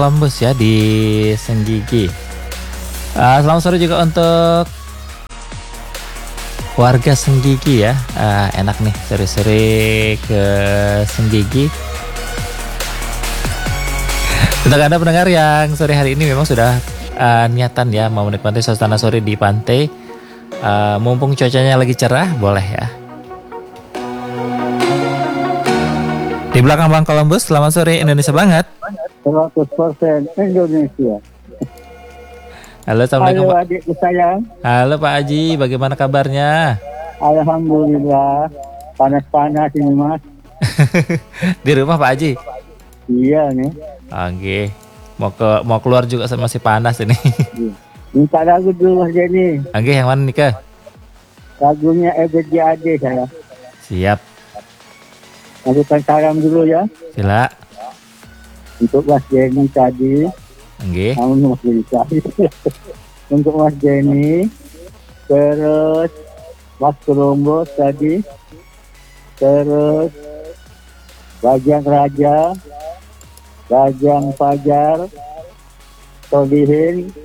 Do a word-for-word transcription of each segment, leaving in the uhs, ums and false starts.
Columbus ya di Senggigi. Uh, selamat sore juga untuk warga Senggigi ya. Uh, enak nih sore-sore ke Senggigi. Untuk Anda pendengar yang sore hari ini memang sudah uh, niatan ya mau menikmati suasana sore di pantai. Uh, mumpung cuacanya lagi cerah, boleh ya. Di belakang Bang Columbus, selamat sore Indonesia banget. seratus persen Indonesia. Halo, assalamualaikum. Halo adikku sayang. Halo Pak Haji, bagaimana kabarnya? Alhamdulillah, panas-panas ini mas. Di rumah Pak Haji? Iya nih. Oke, mau ke mau keluar juga masih panas ini. Minta lagu dulu mas Jenny. Oke, yang mana nih ke? Lagunya Ebet J A D saya. Siap. Lakukan salam dulu ya. Sila. Untuk Mas Jenny tadi. Oke. Namun Mas Jenny tadi. Untuk Mas Jenny. Terus Mas Columbus tadi. Terus Bajang Raja. Bajang Fajar. Solihin.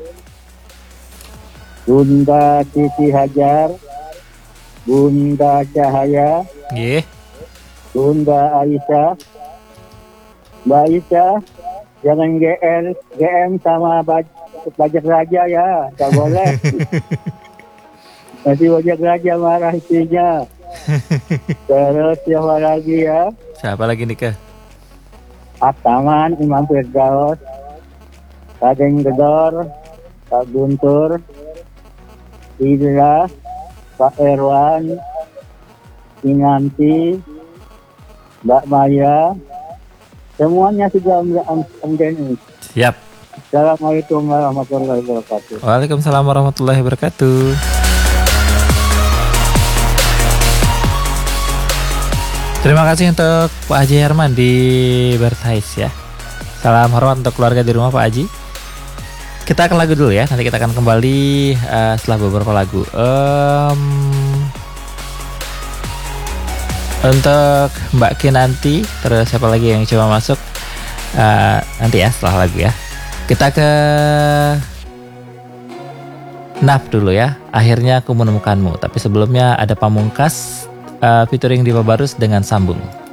Bunda Siti Hajar. Bunda Cahaya. Oke. Bunda Aisyah. Mbak Aisyah, jangan G L, G M sama baj Bajak Raja ya, tak boleh. Nanti Bajak Raja marah istrinya. Terus siapa lagi ya? Siapa lagi nih ke? Ataman, Imam Firdaus, Kadeng Gedor, Pak Guntur, Idra, Pak Erwan, Inanti, Mbak Maya, semuanya sudah menjadi. Siap. Assalamualaikum warahmatullahi wabarakatuh. Waalaikumsalam warahmatullahi wabarakatuh. Terima kasih untuk Pak Haji Herman di Bertais ya. Salam hormat untuk keluarga di rumah Pak Haji. Kita akan lagu dulu ya. Nanti kita akan kembali uh, setelah beberapa lagu. Um, Untuk Mbak Kinanti, terus siapa lagi yang coba masuk uh, nanti ya setelah lagu ya. Kita ke Naf dulu ya. Akhirnya aku menemukanmu. Tapi sebelumnya ada Pamungkas uh, featuring Diva Barus dengan Sambung.